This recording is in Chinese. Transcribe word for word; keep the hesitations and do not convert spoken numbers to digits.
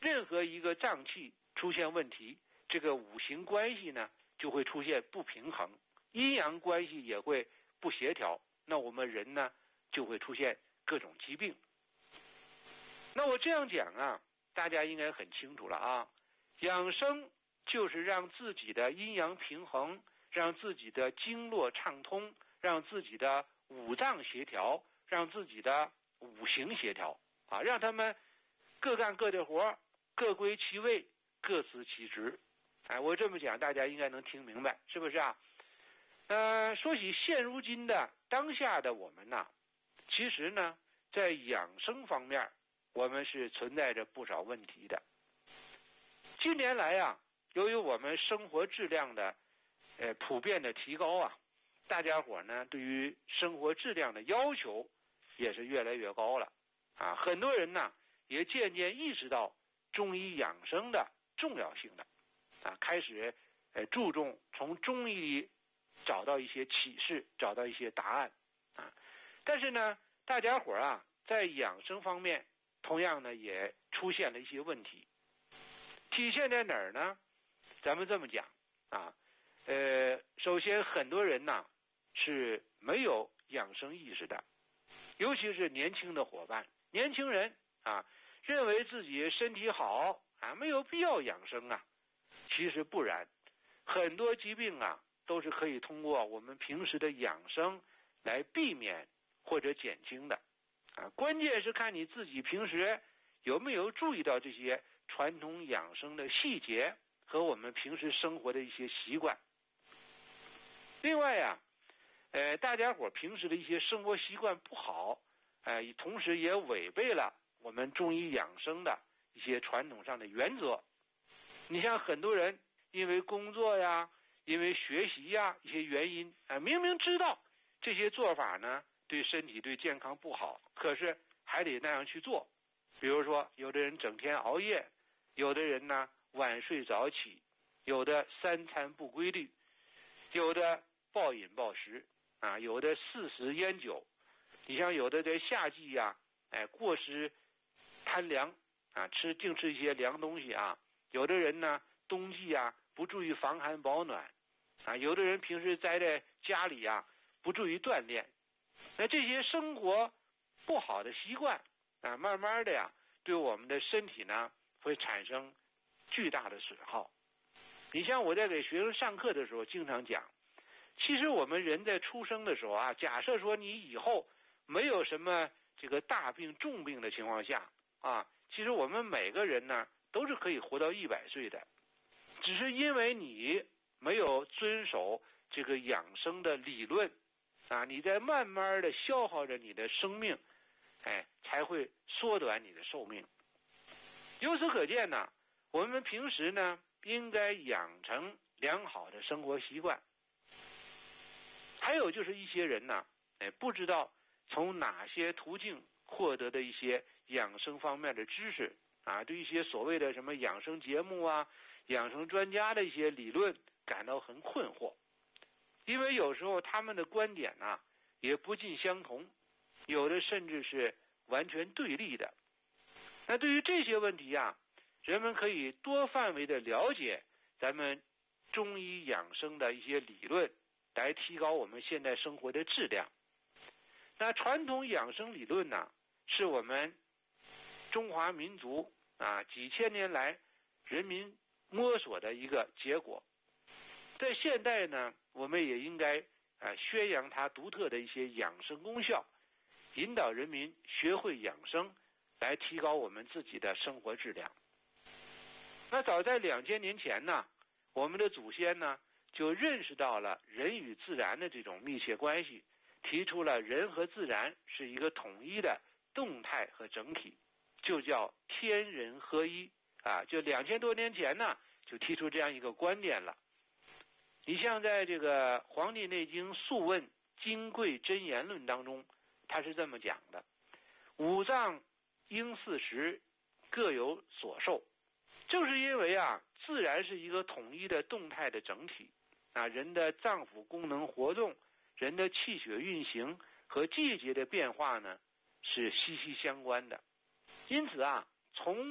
任何一个脏器出现问题，这个五行关系呢就会出现不平衡，阴阳关系也会不协调，那我们人呢就会出现各种疾病。那我这样讲啊，大家应该很清楚了啊。养生就是让自己的阴阳平衡，让自己的经络畅通，让自己的五脏协调，让自己的五行协调啊，让他们各干各的活，各归其位，各司其职。哎，我这么讲大家应该能听明白，是不是啊？呃，说起现如今的当下的我们呢，其实呢在养生方面我们是存在着不少问题的。近年来啊，由于我们生活质量的呃普遍的提高啊，大家伙呢对于生活质量的要求也是越来越高了啊，很多人呢也渐渐意识到中医养生的重要性的啊，开始呃注重从中医里找到一些启示，找到一些答案啊。但是呢，大家伙啊在养生方面同样呢也出现了一些问题，体现在哪儿呢？咱们这么讲啊，呃，首先很多人呢是没有养生意识的，尤其是年轻的伙伴，年轻人啊，认为自己身体好啊，没有必要养生啊。其实不然，很多疾病啊都是可以通过我们平时的养生来避免或者减轻的啊。关键是看你自己平时有没有注意到这些传统养生的细节和我们平时生活的一些习惯。另外呀、啊，呃，大家伙平时的一些生活习惯不好，呃，同时也违背了我们中医养生的一些传统上的原则。你像很多人因为工作呀，因为学习呀一些原因，啊、呃，明明知道这些做法呢对身体对健康不好，可是还得那样去做。比如说，有的人整天熬夜，有的人呢晚睡早起，有的三餐不规律，有的暴饮暴食啊，有的嗜食烟酒。你像有的在夏季呀、啊，哎，过食贪凉啊，吃净吃一些凉东西啊。有的人呢冬季啊不注意防寒保暖啊，有的人平时待在家里啊不注意锻炼。那这些生活不好的习惯啊，慢慢的呀对我们的身体呢会产生巨大的损耗。你像我在给学生上课的时候经常讲，其实我们人在出生的时候啊，假设说你以后没有什么这个大病重病的情况下啊，其实我们每个人呢都是可以活到一百岁的，只是因为你没有遵守这个养生的理论啊，你在慢慢的消耗着你的生命，哎，才会缩短你的寿命。由此可见呢，我们平时呢应该养成良好的生活习惯。还有就是一些人呢，哎，不知道从哪些途径获得的一些养生方面的知识啊，对一些所谓的什么养生节目啊、养生专家的一些理论感到很困惑，因为有时候他们的观点呢、啊、也不尽相同，有的甚至是完全对立的。那对于这些问题啊，人们可以多范围的了解咱们中医养生的一些理论，来提高我们现代生活的质量。那传统养生理论呢，是我们中华民族啊几千年来人民摸索的一个结果。在现代呢，我们也应该啊宣扬它独特的一些养生功效，引导人民学会养生，来提高我们自己的生活质量。那早在两千年前呢，我们的祖先呢就认识到了人与自然的这种密切关系，提出了人和自然是一个统一的动态和整体，就叫天人合一啊！就两千多年前呢，就提出这样一个观点了。你像在这个《黄帝内经·素问·金匮真言论》当中，他是这么讲的：五脏应四时，各有所受。正是因为啊，自然是一个统一的动态的整体啊，人的脏腑功能活动，人的气血运行和季节的变化呢，是息息相关的。因此啊，从